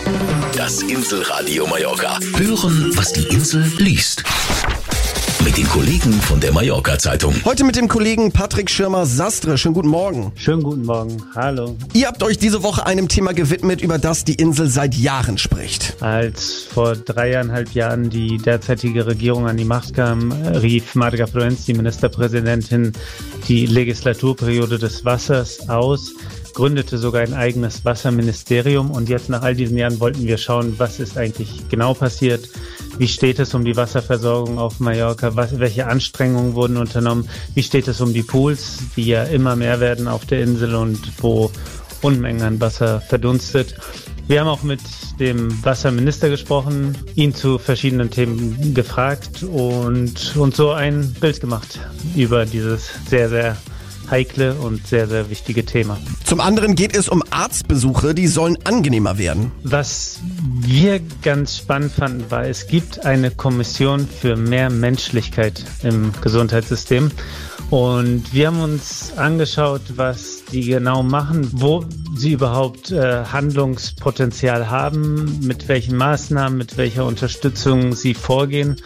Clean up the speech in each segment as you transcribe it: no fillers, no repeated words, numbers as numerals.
Das Inselradio Mallorca. Hören, was die Insel liest. Mit den Kollegen von der Mallorca-Zeitung. Heute mit dem Kollegen Patrick Schirmer-Sastre. Schönen guten Morgen. Schönen guten Morgen. Hallo. Ihr habt euch diese Woche einem Thema gewidmet, über das die Insel seit Jahren spricht. Als vor 3,5 Jahren die derzeitige Regierung an die Macht kam, rief Marga Proens, die Ministerpräsidentin, die Legislaturperiode des Wassers aus, gründete sogar ein eigenes Wasserministerium. Und jetzt nach all diesen Jahren wollten wir schauen, was ist eigentlich genau passiert. Wie steht es um die Wasserversorgung auf Mallorca? Welche Anstrengungen wurden unternommen? Wie steht es um die Pools, die ja immer mehr werden auf der Insel und wo Unmengen an Wasser verdunstet? Wir haben auch mit dem Wasserminister gesprochen, ihn zu verschiedenen Themen gefragt und so ein Bild gemacht über dieses sehr, sehr heikle und sehr, sehr wichtige Thema. Zum anderen geht es um Arztbesuche, die sollen angenehmer werden. Was wir ganz spannend fanden, war, es gibt eine Kommission für mehr Menschlichkeit im Gesundheitssystem. Und wir haben uns angeschaut, was die genau machen, wo sie überhaupt Handlungspotenzial haben, mit welchen Maßnahmen, mit welcher Unterstützung sie vorgehen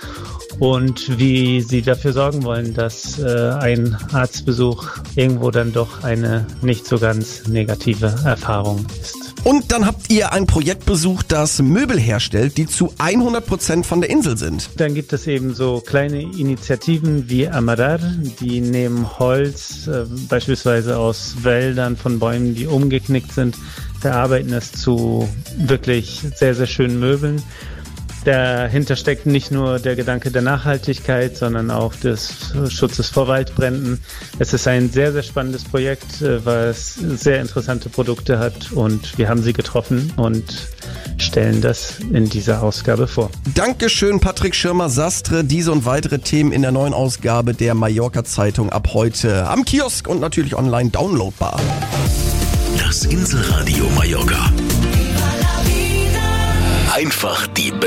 und wie sie dafür sorgen wollen, dass ein Arztbesuch irgendwo dann doch eine nicht so ganz negative Erfahrung ist. Und dann habt ihr ein Projekt besucht, das Möbel herstellt, die zu 100% von der Insel sind. Dann gibt es eben so kleine Initiativen wie Amadar, die nehmen Holz, beispielsweise aus Wäldern von Bäumen, die umgeknickt sind, verarbeiten es zu wirklich sehr, sehr schönen Möbeln. Dahinter steckt nicht nur der Gedanke der Nachhaltigkeit, sondern auch des Schutzes vor Waldbränden. Es ist ein sehr, sehr spannendes Projekt, was sehr interessante Produkte hat und wir haben sie getroffen und stellen das in dieser Ausgabe vor. Dankeschön, Patrick Schirmer-Sastre. Diese und weitere Themen in der neuen Ausgabe der Mallorca-Zeitung ab heute am Kiosk und natürlich online downloadbar. Das Inselradio Mallorca. Einfach die